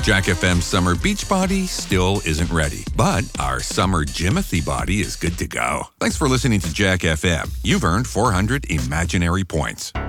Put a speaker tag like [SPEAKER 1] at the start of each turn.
[SPEAKER 1] Jack FM's summer beach body still isn't ready, but our summer Jimothy body is good to go. Thanks for listening to Jack FM. You've earned 400 imaginary points.